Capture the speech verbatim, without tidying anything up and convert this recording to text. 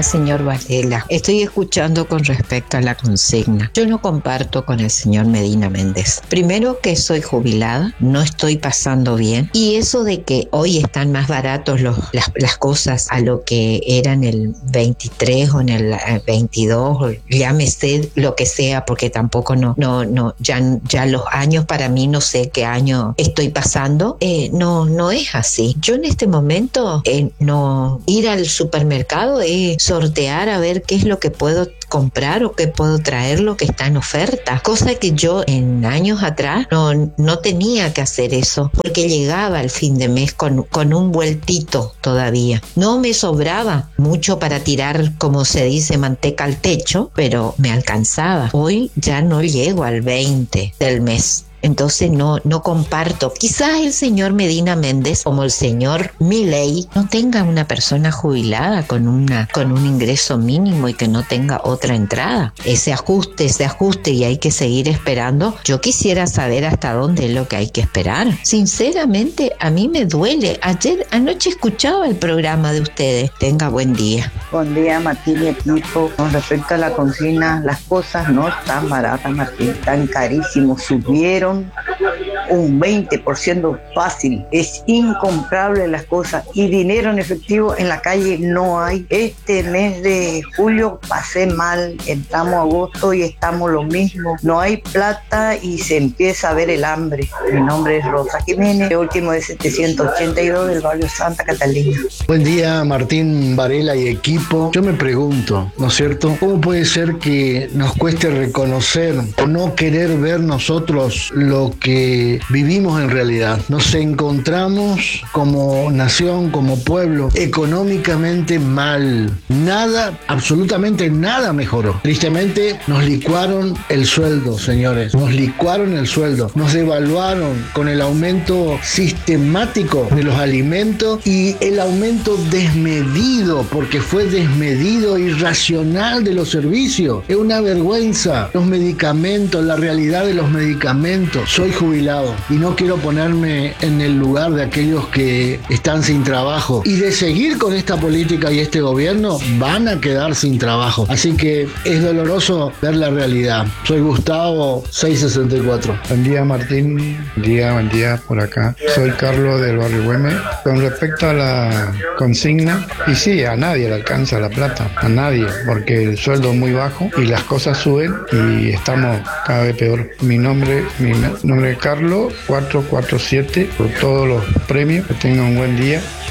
día, señor Varela. Estoy escuchando con respecto a la consigna. Yo no comparto con el señor Medina Méndez. Primero, que soy jubilada, no estoy pasando bien. Y eso de que hoy están más baratos los, las, las cosas a lo que eran el veintitrés o en el veintidós, o llámese lo que sea, porque tampoco no, no, no, ya, ya los años para mí, no sé qué año estoy pasando, eh, no, no es así. Yo en este momento, eh, no ir al supermercado es sortear a ver qué es lo que puedo comprar o qué puedo traer, lo que está en oferta, cosa que yo en años atrás no, no tenía que hacer eso, porque llegaba al fin de mes con, con un vueltito todavía. No me sobraba mucho para tirar, como se dice, manteca al techo, pero me alcanzaba. Hoy ya no llego al veinte del mes. Entonces no, no comparto. Quizás el señor Medina Méndez, como el señor Milei, no tenga una persona jubilada con una con un ingreso mínimo y que no tenga otra entrada. Ese ajuste, ese ajuste y hay que seguir esperando. Yo quisiera saber hasta dónde es lo que hay que esperar. Sinceramente, a mí me duele. Ayer, anoche escuchaba el programa de ustedes. Tenga buen día. Buen día, Martín y equipo. Con respecto a la consigna, las cosas no están baratas, Martín, están carísimos, subieron un veinte por ciento fácil. Es incomparable las cosas y dinero en efectivo en la calle no hay. Este mes de julio pasé mal, entramos a agosto y estamos lo mismo. No hay plata y se empieza a ver el hambre. Mi nombre es Rosa Jiménez, el último de setecientos ochenta y dos del barrio Santa Catalina. Buen día, Martín Varela y equipo. Yo me pregunto, ¿no es cierto? ¿Cómo puede ser que nos cueste reconocer o no querer ver nosotros lo que vivimos en realidad? Nos encontramos como nación, como pueblo, económicamente mal. Nada, absolutamente nada mejoró. Tristemente nos licuaron el sueldo, señores. Nos licuaron el sueldo. Nos devaluaron con el aumento sistemático de los alimentos y el aumento desmedido, porque fue desmedido, irracional de los servicios. Es una vergüenza. Los medicamentos, la realidad de los medicamentos. Soy jubilado y no quiero ponerme en el lugar de aquellos que están sin trabajo. Y de seguir con esta política y este gobierno, van a quedar sin trabajo. Así que es doloroso ver la realidad. Soy Gustavo, seiscientos sesenta y cuatro. Buen día, Martín. Buen día, buen día por acá. Soy Carlos del barrio Güemes. Con respecto a la consigna, y sí, a nadie le alcanza la plata. A nadie, porque el sueldo es muy bajo y las cosas suben y estamos cada vez peor. Mi nombre, mi nombre es Carlos, cuatrocientos cuarenta y siete, por todos los premios. Que tengan un buen día